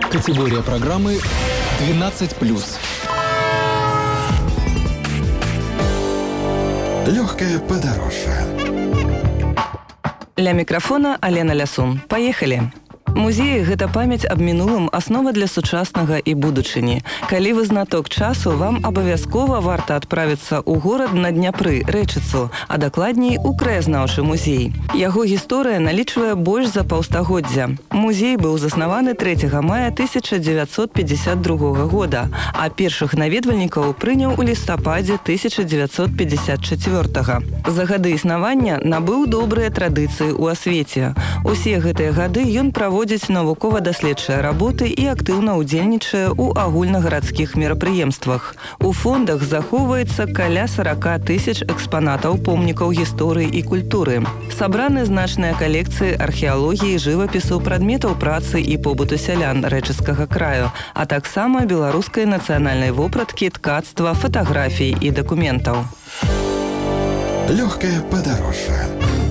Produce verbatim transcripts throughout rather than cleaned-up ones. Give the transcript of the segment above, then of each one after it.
Категория программы двенадцать плюс. Легкое подорожье. Ля мікрафона Алена Лясун. Поехали! Музеі – гэта памяць аб мінулым, аснова для сучаснага і будучыні. Калі вы знаток часу, вам абавязкова варта адправіцца ў горад на Дняпры, Рэчыцу, а дакладней у краязнаўчы музей. Яго гісторыя налічвае больш за паўстагоддзя. Музей быў заснаваны трэцяга мая тысяча дзевяцьсот пятьдесят другога года, а першых наведвальнікаў прыняў у лістападзе тысяча дзевяцьсот пятьдесят четвёртага. За гады існавання набыў добрыя традыцыі ў асвеце. Усе гэтыя гады ён праводзіць навукова-даследчыя работы і актыўна ўдзельнічае ў агульнагарадскіх мерапрыемствах. У фондах захоўваецца каля сорок тысяч экспанатаў помнікаў гісторыі і культуры. Сабраны значныя калекцыі археалогіі, жывапісу, прадметаў працы і побыту сялян рэчыцкага краю, а таксама беларускай нацыянальнай вопраткі, ткацтва, фатаграфій і дакументаў. Легкое подорожье.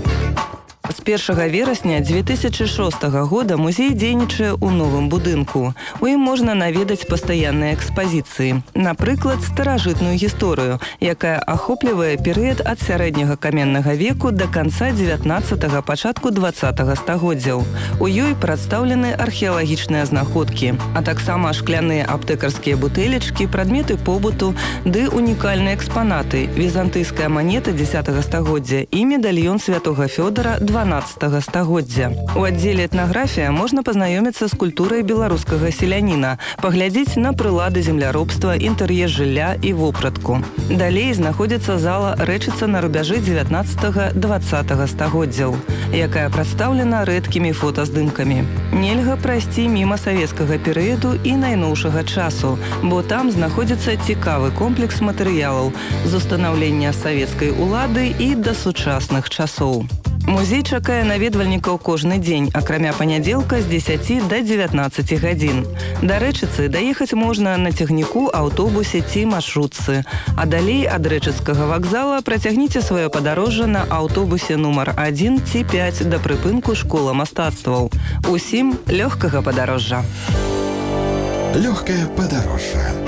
З першага верасня дзве тысячы шостага года музей дзейнічае ў новым будынку. У ім можна наведаць пастаянныя экспазіцыі. Напрыклад, старажытную гісторыю, якая ахоплівае перыяд ад сярэдняга каменнага веку да канца дзевятнаццатага, пачатку дваццатага стагоддзяў. У ёй прадстаўлены археалагічныя знаходкі, а таксама шкляныя аптэкарскія бутэлечкі, прадметы побыту ды унікальныя экспанаты, візантыйская манета дзесятага стагоддзя і медальён святога Фёдара дванаццатага стагоддзя. У аддзеле этнаграфія можна пазнаёміцца з культурай беларускага селяніна, паглядзець на прылады земляробства, інтэр'ер жылля і вопратку. Далей знаходзіцца зала Рэчыца на рубяжы дзевятнаццатага - дваццатага стагоддзяў, якая прадстаўлена рэдкімі фотаздымкамі. Нельга прайсці міма савецкага перыяду і найноўшага часу, бо там знаходзіцца цікавы комплекс матэрыялаў з устанаўлення савецкай улады і да сучасных часоў. Музей чакае наведвальнікаў кожны дзень, акрамя панядзелка з дзесяці да дзевятнаццаці гадзін. Да Рэчыцы даехаць можна на цягніку, аўтобусе ці маршрутцы. А далей ад Рэчыцкага вакзала працягніце сваё падарожжа на аўтобусе нумар адзін ці пяць да прыпынку школа мастацтваў. Усім лёгкага падарожжа. Легкое подорожье.